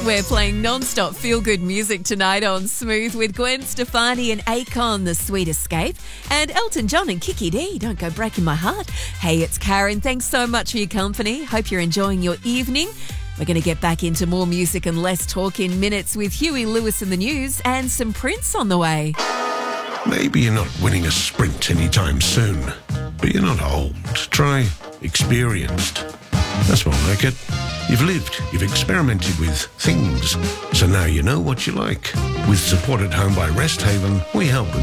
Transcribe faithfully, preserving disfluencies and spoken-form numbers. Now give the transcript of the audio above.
We're playing non-stop feel-good music tonight on Smooth with Gwen Stefani and Akon, The Sweet Escape, and Elton John and Kiki D, Don't Go Breaking My Heart. Hey, it's Karen. Thanks so much for your company. Hope you're enjoying your evening. We're going to get back into more music and less talk in minutes with Huey Lewis in the news and some Prince on the way. Maybe you're not winning a sprint anytime soon, but you're not old. Try experienced. That's more like it. You've lived, you've experimented with things, so now you know what you like. With support at home by Rest Haven, we help